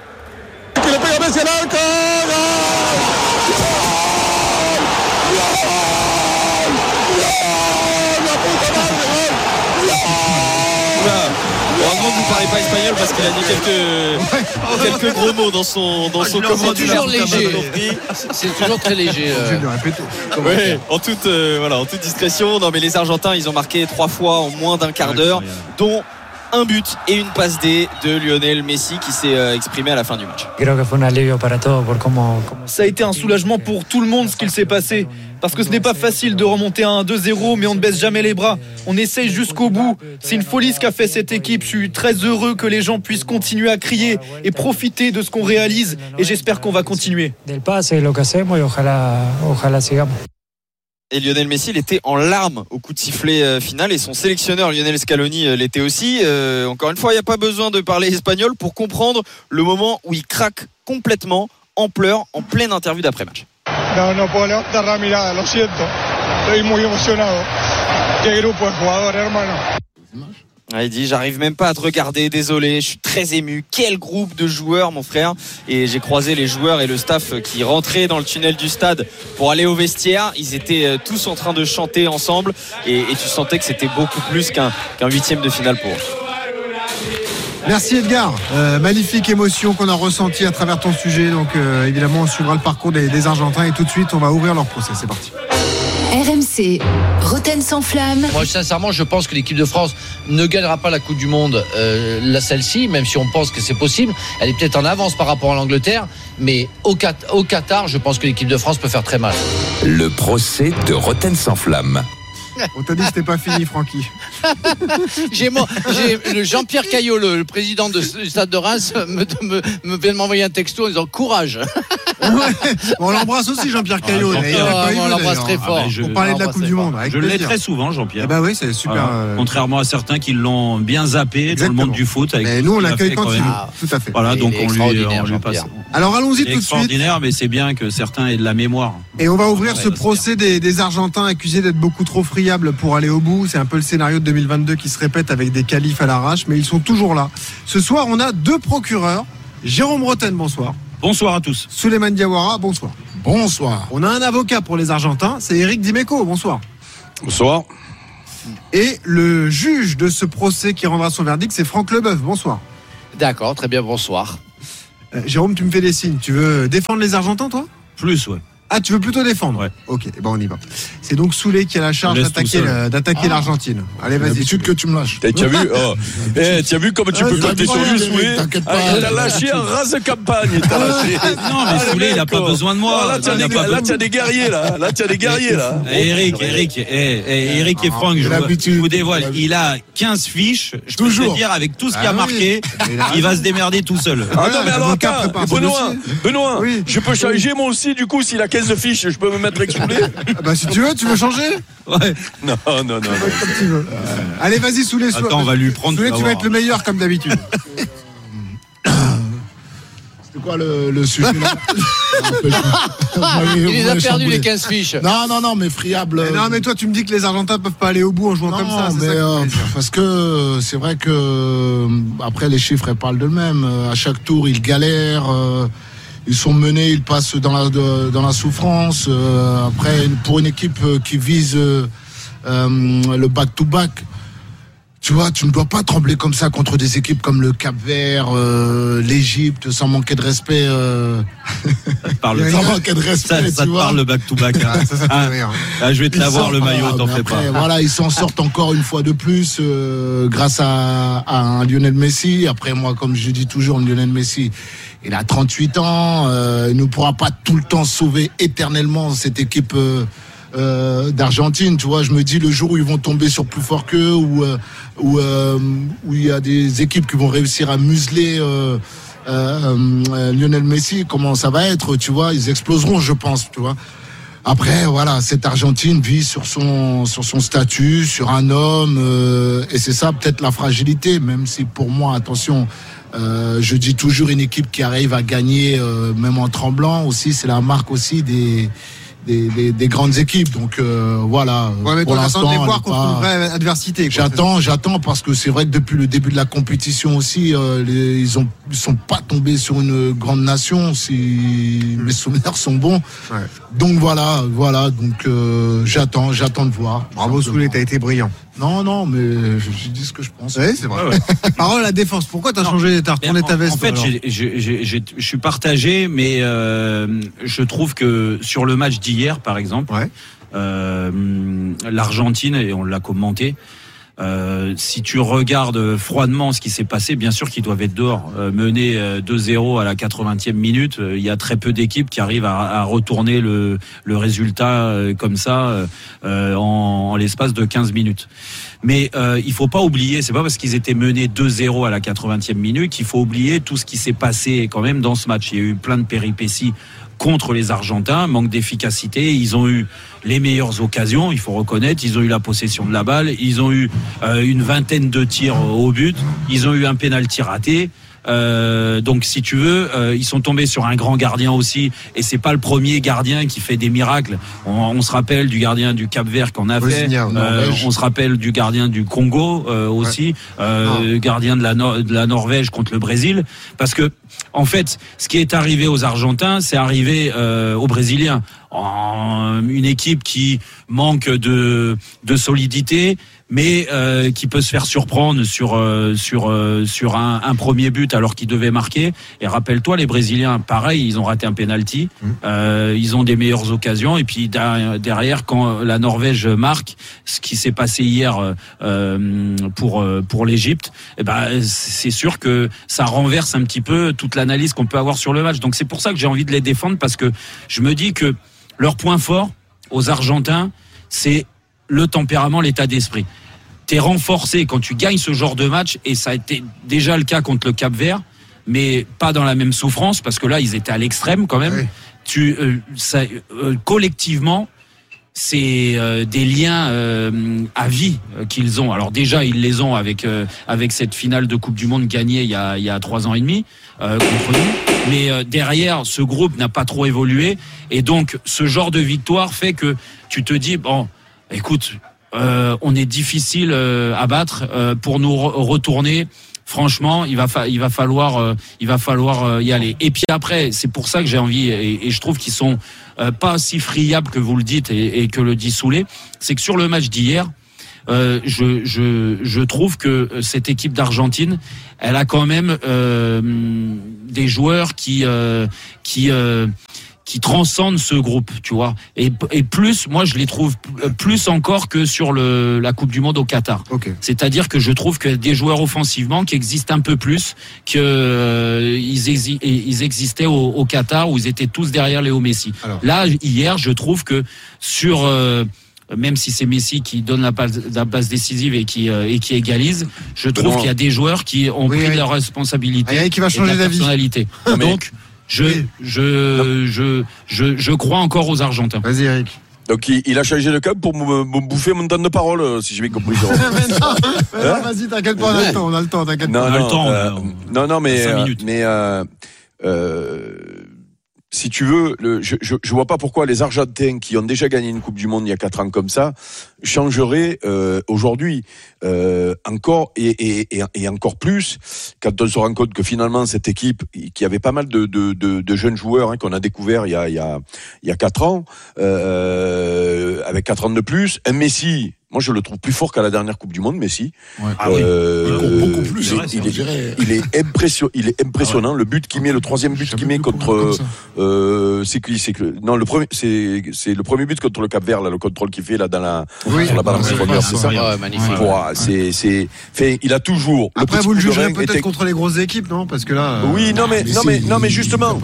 Heureusement que vous ne parlez pas espagnol parce qu'il a dit quelques gros mots dans son commentaire. C'est toujours léger. C'est toujours très léger. Oui, en toute discrétion. Non, mais les Argentins, ils ont marqué 3 fois en moins d'un quart d'heure, dont un but et une passe D de Lionel Messi qui s'est exprimé à la fin du match. Ça a été un soulagement pour tout le monde ce qu'il s'est passé. Parce que ce n'est pas facile de remonter à un 2-0, mais on ne baisse jamais les bras. On essaye jusqu'au bout. C'est une folie ce qu'a fait cette équipe. Je suis très heureux que les gens puissent continuer à crier et profiter de ce qu'on réalise. Et j'espère qu'on va continuer. Et Lionel Messi, il était en larmes au coup de sifflet final et son sélectionneur Lionel Scaloni l'était aussi. Encore une fois, il n'y a pas besoin de parler espagnol pour comprendre le moment où il craque complètement en pleurs en pleine interview d'après-match. No puedo levantar la mirada, lo siento. Estoy muy emocionado. Qué grupo de jugadores, hermano. Il dit j'arrive même pas à te regarder, désolé, je suis très ému. Quel groupe de joueurs mon frère. Et j'ai croisé les joueurs et le staff qui rentraient dans le tunnel du stade pour aller au vestiaire. Ils étaient tous en train de chanter ensemble et tu sentais que c'était beaucoup plus qu'un 8e de finale pour eux. Merci Edgar, magnifique émotion qu'on a ressentie à travers ton sujet. Donc évidemment on suivra le parcours des Argentins et tout de suite on va ouvrir leur procès. C'est parti. RMC, Roten sans flamme. Moi, sincèrement, je pense que l'équipe de France ne gagnera pas la Coupe du Monde, celle-ci, même si on pense que c'est possible. Elle est peut-être en avance par rapport à l'Angleterre, mais au Qatar, je pense que l'équipe de France peut faire très mal. Le procès de Roten sans flamme. On t'a dit que c'était pas fini, Francky. J'ai le Jean-Pierre Caillot, le président du stade de Reims, me vient de m'envoyer un texto en disant courage. On l'embrasse aussi, Jean-Pierre Caillot. On l'embrasse très fort. On parlait de la Coupe du Monde. Je l'ai très souvent, Jean-Pierre. Bah oui, c'est super. Contrairement à certains qui l'ont bien zappé dans le monde du foot. Mais nous, on l'accueille quand il veut. Tout à fait. Voilà, donc on lui passe. Alors allons-y tout de suite. Extraordinaire, mais c'est bien que certains aient de la mémoire. Et on va ouvrir ce procès des Argentins accusés d'être beaucoup trop friables pour aller au bout. C'est un peu le scénario de 2022 qui se répète avec des qualifs à l'arrache, mais ils sont toujours là. Ce soir, on a 2 procureurs. Jérôme Roten, bonsoir. Bonsoir à tous. Souleymane Diawara, bonsoir. Bonsoir. On a un avocat pour les Argentins, c'est Eric Dimeco, bonsoir. Bonsoir. Et le juge de ce procès qui rendra son verdict, c'est Franck Leboeuf, bonsoir. D'accord, très bien, bonsoir. Jérôme, tu me fais des signes. Tu veux défendre les Argentins, toi ? Plus, ouais. Ah, tu veux plutôt défendre ? Ouais. Ok, on y va. C'est donc Souley qui a la charge d'attaquer l'Argentine. Allez, vas-y. D'habitude que tu me lâches. Tu as vu comme tu peux compter sur lui, Souley ? T'as lâché un ras de campagne. Non, mais Souley, il n'a pas besoin de moi. Là, tu as des guerriers, là. Eric et Franck, je vous dévoile. Il a 15 fiches. Je peux te dire, avec tout ce qu'il a marqué, il va se démerder tout seul. Ah non, mais alors, Benoît, je peux changer moi aussi, du coup, s'il a 15 fiches, je peux me mettre avec Souley. Bah, si tu veux changer ? Ouais. Non. Comme tu veux. Allez, vas-y, Souley. Attends, on va lui prendre. Souley, tu vas être le meilleur, comme d'habitude. C'était quoi le sujet là? Il les a perdu les 15 fiches. Non, mais friable. Non, mais toi, tu me dis que les Argentins peuvent pas aller au bout en jouant comme ça. Mais parce que c'est vrai que après les chiffres elles parlent d'eux-mêmes. À chaque tour, ils galèrent. Ils sont menés, ils passent dans la souffrance. Après, pour une équipe qui vise le back-to-back, tu vois, tu ne dois pas trembler comme ça contre des équipes comme le Cap-Vert, l'Égypte, sans manquer de respect. Sans manquer de respect, ça te parle le back-to-back. Je vais te l'avoir le maillot, t'en fais pas. Voilà, ils s'en sortent encore une fois de plus grâce à un Lionel Messi. Après, moi, comme je dis toujours, Lionel Messi, il a 38 ans. Il ne pourra pas tout le temps sauver éternellement cette équipe d'Argentine, tu vois. Je me dis, le jour où ils vont tomber sur plus fort qu'eux, où il y a des équipes qui vont réussir à museler Lionel Messi, comment ça va être, tu vois, ils exploseront, je pense, tu vois. Après, voilà, cette Argentine vit sur son statut, sur un homme, et c'est ça peut-être la fragilité, même si pour moi, attention, je dis toujours une équipe qui arrive à gagner, même en tremblant aussi, c'est la marque aussi des grandes équipes. Donc voilà. Ouais, mais pour l'instant, de les voir contre une vraie adversité. J'attends parce que c'est vrai que depuis le début de la compétition aussi, ils sont pas tombés sur une grande nation, si mes souvenirs sont bons. Ouais. Donc voilà. Donc j'attends de voir. Bravo Soulé, t'as été brillant. Non, mais je dis ce que je pense. Oui, c'est vrai. Ouais. Parole à la défense. Pourquoi t'as changé, t'as retourné ta veste? En fait, je suis partagé, mais je trouve que sur le match d'hier, par exemple, l'Argentine, et on l'a commenté, si tu regardes froidement ce qui s'est passé, bien sûr qu'ils doivent être dehors. Mener 2-0 à la 80e minute, il y a très peu d'équipes qui arrivent à retourner le résultat comme ça en l'espace de 15 minutes. Mais il faut pas oublier, c'est pas parce qu'ils étaient menés 2-0 à la 80e minute qu'il faut oublier tout ce qui s'est passé quand même dans ce match. Il y a eu plein de péripéties contre les Argentins, manque d'efficacité. Ils ont eu les meilleures occasions, il faut reconnaître. Ils ont eu la possession de la balle. Ils ont eu une vingtaine de tirs au but. Ils ont eu un pénalty raté. Donc si tu veux, ils sont tombés sur un grand gardien aussi, et c'est pas le premier gardien qui fait des miracles. On se rappelle du gardien du Cap-Vert qu'on a fait, on se rappelle du gardien du Congo aussi, gardien de la Norvège contre le Brésil, parce que en fait, ce qui est arrivé aux Argentins, c'est arrivé aux Brésiliens. Une équipe qui manque de solidité, mais qui peut se faire surprendre sur un premier but alors qu'ils devaient marquer. Et rappelle-toi, les Brésiliens, pareil, ils ont raté un penalty. Ils ont des meilleures occasions. Et puis derrière, quand la Norvège marque, ce qui s'est passé hier pour l'Égypte, eh ben c'est sûr que ça renverse un petit peu toute l'analyse qu'on peut avoir sur le match. Donc c'est pour ça que j'ai envie de les défendre, parce que je me dis que leur point fort aux Argentins, c'est le tempérament, l'état d'esprit. T'es renforcé quand tu gagnes ce genre de match, et ça a été déjà le cas contre le Cap-Vert, mais pas dans la même souffrance, parce que là ils étaient à l'extrême quand même. Collectivement, c'est des liens à vie qu'ils ont. Alors déjà ils les ont avec cette finale de Coupe du Monde gagnée il y a 3 ans et demi contre nous. Mais derrière, ce groupe n'a pas trop évolué, et donc ce genre de victoire fait que tu te dis bon, écoute, on est difficile à battre pour nous retourner. Franchement, il va falloir y aller. Et puis après, c'est pour ça que j'ai envie, et je trouve qu'ils sont pas si friables que vous le dites et que le dit Soulé. C'est que sur le match d'hier, je trouve que cette équipe d'Argentine, elle a quand même des joueurs qui transcendent ce groupe, tu vois. Et plus, moi, je les trouve plus encore que sur la Coupe du Monde au Qatar. Okay. C'est-à-dire que je trouve que des joueurs offensivement qui existent un peu plus que ils existaient au Qatar, où ils étaient tous derrière Léo Messi. Alors. Là, hier, je trouve que sur même si c'est Messi qui donne la passe décisive et qui égalise, je trouve qu'il y a des joueurs qui ont pris leur responsabilité et qui va changer de la personnalité. Donc je crois encore aux Argentins. Vas-y Eric. Donc il a changé de cap pour me bouffer mon temps de parole, si j'ai bien compris. Vas-y, t'inquiète pas, on a le temps, t'inquiète pas. Non, mais si tu veux, je vois pas pourquoi les Argentins qui ont déjà gagné une Coupe du Monde il y a 4 ans comme ça changeraient aujourd'hui encore et encore plus quand on se rend compte que finalement cette équipe qui avait pas mal de jeunes joueurs qu'on a découvert il y a 4 ans avec 4 ans de plus, un Messi. Moi, je le trouve plus fort qu'à la dernière Coupe du Monde, Messi. Ouais. Beaucoup plus. Il est impressionnant. Le but qu'il met, le 3e but qu'il met contre, le premier, c'est le premier but contre le Cap-Vert, là, le contrôle qu'il fait là sur la balance première, c'est ça. Ouais, magnifique. Il a toujours. Après, vous le jugerez peut-être contre les grosses équipes, non? Parce que là. Oui, non mais justement,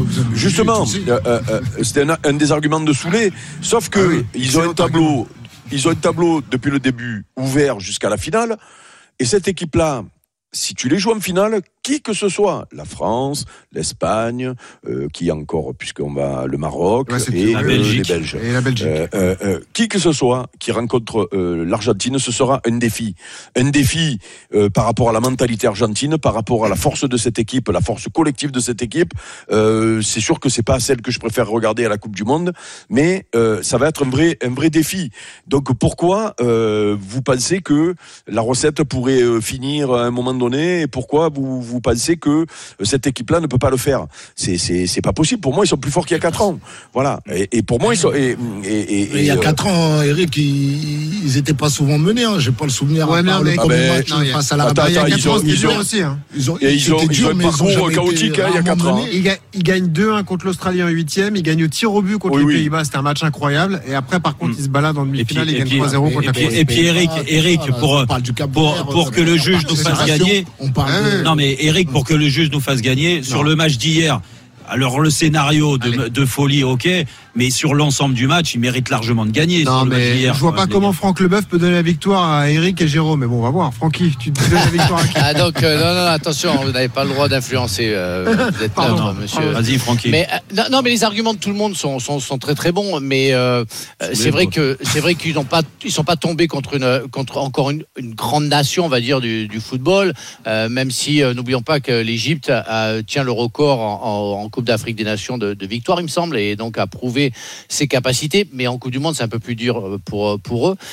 c'était un des arguments de Soulé. Sauf que ils ont un tableau. Ils ont un tableau depuis le début ouvert jusqu'à la finale. Et cette équipe-là, si tu les joues en finale, qui que ce soit, la France, l'Espagne, qui encore, puisqu'on va le Maroc et la Belgique, les Belges. Et la Belgique. Qui que ce soit qui rencontre l'Argentine, ce sera un défi. Un défi par rapport à la mentalité argentine, par rapport à la force de cette équipe, la force collective de cette équipe. C'est sûr que c'est pas celle que je préfère regarder à la Coupe du Monde, mais ça va être un vrai défi. Donc pourquoi vous pensez que la recette pourrait finir à un moment donné, et pourquoi vous pensez que cette équipe-là ne peut pas le faire? C'est pas possible. Pour moi, ils sont plus forts qu'il y a 4 ans. Voilà. Et pour moi, ils sont. Il y a 4 ans, Eric, ils étaient pas souvent menés. J'ai pas le souvenir. Le premier match face à l'Arabie. Il y a 4 ans, c'était dur aussi. Ils ont un parcours chaotique il y a 4 ans. Ils gagnent 2-1 contre l'Australie en 8e. Ils gagnent au tir au but contre les Pays-Bas. C'était un match incroyable. Et après, par contre, ils se baladent en demi-finale. Ils gagnent 3-0 contre la France. Et puis Eric, pour que le juge nous fasse gagner. Non mais Eric, pour que le juge nous fasse gagner sur le match d'hier. Alors le scénario de folie, ok, mais sur l'ensemble du match, il mérite largement de gagner. Non, mais je vois pas comment Franck Leboeuf peut donner la victoire à Eric et Jérôme. Mais bon, on va voir. Francky, tu te donnes la victoire à qui? Donc non, attention, vous n'avez pas le droit d'influencer. Vous êtes neutre, monsieur. Vas-y, Francky. Mais non, mais les arguments de tout le monde sont très très bons. Mais c'est vrai qu'ils sont pas tombés contre encore une grande nation, on va dire, du football. Même si n'oublions pas que l'Égypte tient le record en Coupe d'Afrique des Nations de victoire, il me semble, et donc a prouvé ses capacités. Mais en Coupe du Monde, c'est un peu plus dur pour eux.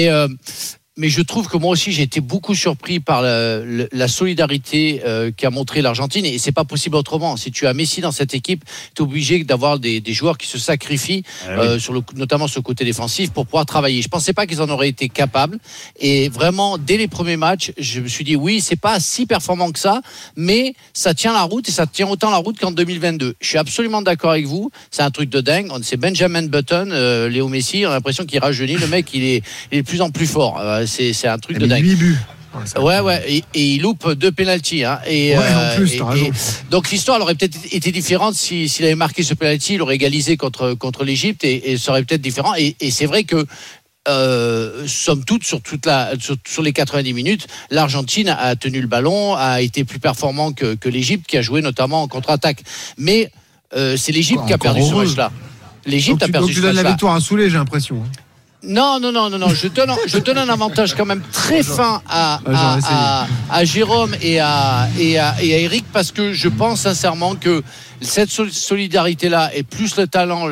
Mais je trouve que moi aussi j'ai été beaucoup surpris par la solidarité qu'a montré l'Argentine, et c'est pas possible autrement. Si tu as Messi dans cette équipe, tu es obligé d'avoir des joueurs qui se sacrifient notamment sur le côté défensif pour pouvoir travailler. Je pensais pas qu'ils en auraient été capables, et vraiment dès les premiers matchs je me suis dit oui, c'est pas si performant que ça, mais ça tient la route, et ça tient autant la route qu'en 2022. Je suis absolument d'accord avec vous, c'est un truc de dingue. C'est Benjamin Button, Léo Messi, on a l'impression qu'il rajeunit, le mec il est de plus en plus fort. C'est un truc de dingue. 8 buts. Ouais, et il loupe 2 pénaltys. Hein. En plus, t'as raison. Donc l'histoire aurait peut-être été différente s'il avait marqué ce pénalty, il aurait égalisé contre l'Égypte, et ça aurait peut-être différent. Et c'est vrai que somme toute, sur les 90 minutes, l'Argentine a tenu le ballon, a été plus performant que l'Égypte, qui a joué notamment en contre-attaque. Mais c'est l'Égypte qui a perdu ce match-là. L'Égypte a perdu ce match-là. Donc tu donnes la victoire à Soulé, j'ai l'impression. Non. Je donne un avantage quand même très fin à Jérôme et à Eric, parce que je pense sincèrement que cette solidarité-là et plus le talent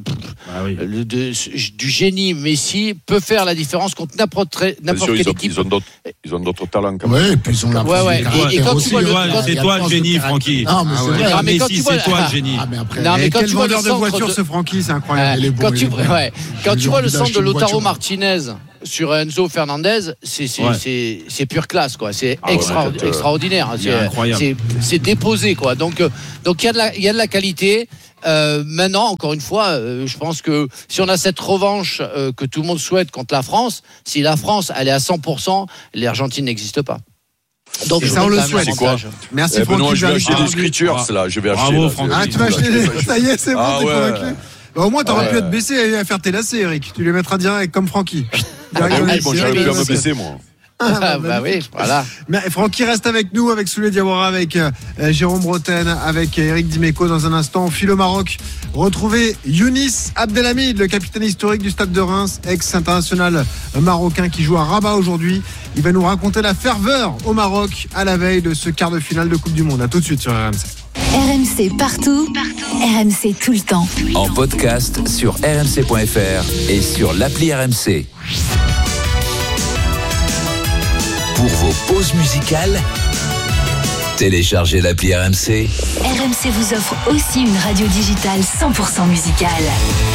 du génie Messi peut faire la différence contre n'importe quelle équipe. Ils ont d'autres talents quand même. Ouais, et puis ils ont la Et quand tu vois c'est toi le génie, Francky. Non, mais c'est vrai. Messi, c'est toi le génie. Mais quand tu vois le centre de voiture, ce Francky, c'est incroyable. Quand tu vois le centre de Lautaro Martinez sur Enzo Fernandez, c'est pure classe, quoi. C'est extraordinaire. C'est incroyable. C'est déposé, quoi. Donc il y a de la qualité. Maintenant, encore une fois, je pense que si on a cette revanche que tout le monde souhaite contre la France, si la France elle est à 100%, l'Argentine n'existe pas. Donc ça on le souhaite. Merci Francky. Benoît, je vais acheter des scriptures là. Je vais acheter. Bravo Francky. Tu vas acheter. Ça y est, c'est bon, t'es convaincu. Au moins, t'aurais pu être baissé et faire tes lacets, Eric. Tu les mettras direct comme Francky. Oui, moi j'aurais pu me baisser, moi. Bah oui, voilà. Mais Francky reste avec nous, avec Souley Diawara, avec Jérôme Bretagne, avec Eric Dimeco. Dans un instant, on file au Maroc. Retrouvez Younis Abdelhamid, le capitaine historique du Stade de Reims, ex-international marocain qui joue à Rabat aujourd'hui. Il va nous raconter la ferveur au Maroc à la veille de ce quart de finale de Coupe du Monde. À tout de suite sur RMC. RMC partout, RMC tout le temps. En podcast sur rmc.fr et sur l'appli RMC. Pour vos pauses musicales, téléchargez l'appli RMC. RMC vous offre aussi une radio digitale 100% musicale.